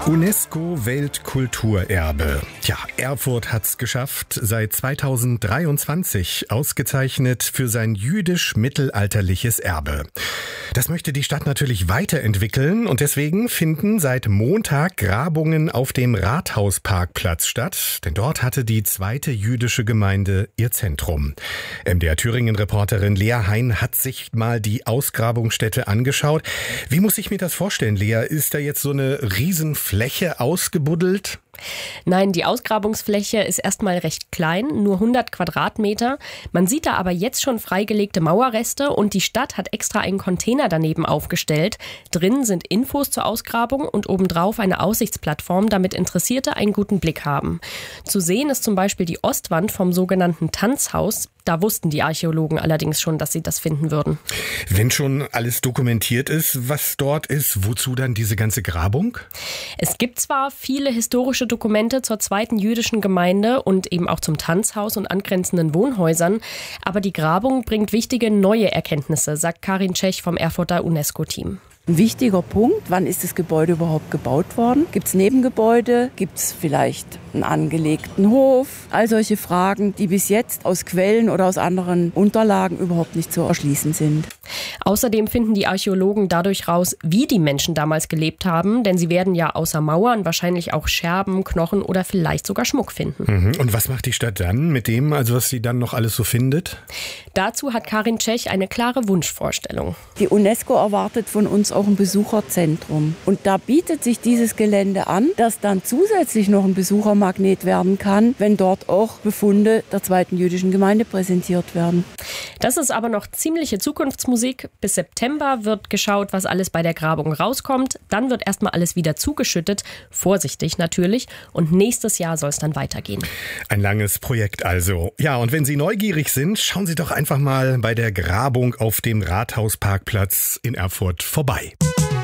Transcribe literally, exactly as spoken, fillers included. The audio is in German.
UNESCO-Weltkulturerbe. Ja, Erfurt hat's geschafft. Seit zweitausenddreiundzwanzig ausgezeichnet für sein jüdisch-mittelalterliches Erbe. Das möchte die Stadt natürlich weiterentwickeln und deswegen finden seit Montag Grabungen auf dem Rathausparkplatz statt, denn dort hatte die zweite jüdische Gemeinde ihr Zentrum. M D R Thüringen-Reporterin Lea Hein hat sich mal die Ausgrabungsstätte angeschaut. Wie muss ich mir das vorstellen, Lea? Ist da jetzt so eine Riesenfläche ausgebuddelt? Nein, die Ausgrabungsfläche ist erstmal recht klein, nur hundert Quadratmeter. Man sieht da aber jetzt schon freigelegte Mauerreste und die Stadt hat extra einen Container daneben aufgestellt. Drin sind Infos zur Ausgrabung und obendrauf eine Aussichtsplattform, damit Interessierte einen guten Blick haben. Zu sehen ist zum Beispiel die Ostwand vom sogenannten Tanzhaus. Da wussten die Archäologen allerdings schon, dass sie das finden würden. Wenn schon alles dokumentiert ist, was dort ist, wozu dann diese ganze Grabung? Es gibt zwar viele historische Dokumente zur zweiten jüdischen Gemeinde und eben auch zum Tanzhaus und angrenzenden Wohnhäusern, aber die Grabung bringt wichtige neue Erkenntnisse, sagt Karin Tschech vom Erfurter UNESCO-Team. Ein wichtiger Punkt, wann ist das Gebäude überhaupt gebaut worden? Gibt es Nebengebäude? Gibt es vielleicht einen angelegten Hof? All solche Fragen, die bis jetzt aus Quellen oder aus anderen Unterlagen überhaupt nicht zu erschließen sind. Außerdem finden die Archäologen dadurch raus, wie die Menschen damals gelebt haben, denn sie werden ja außer Mauern wahrscheinlich auch Scherben, Knochen oder vielleicht sogar Schmuck finden. Mhm. Und was macht die Stadt dann mit dem, also was sie dann noch alles so findet? Dazu hat Karin Tschech eine klare Wunschvorstellung. Die UNESCO erwartet von uns auch ein Besucherzentrum. Und da bietet sich dieses Gelände an, das dann zusätzlich noch ein Besuchermagnet werden kann, wenn dort auch Befunde der zweiten jüdischen Gemeinde präsentiert werden. Das ist aber noch ziemliche Zukunftsmusik. Bis September wird geschaut, was alles bei der Grabung rauskommt. Dann wird erstmal alles wieder zugeschüttet. Vorsichtig natürlich. Und nächstes Jahr soll es dann weitergehen. Ein langes Projekt also. Ja, und wenn Sie neugierig sind, schauen Sie doch einfach mal bei der Grabung auf dem Rathausparkplatz in Erfurt vorbei.